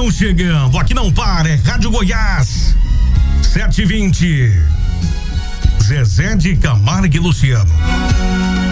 Estão chegando, aqui não para, é Rádio Goiás 7h20. Zezé de Camargo e Luciano.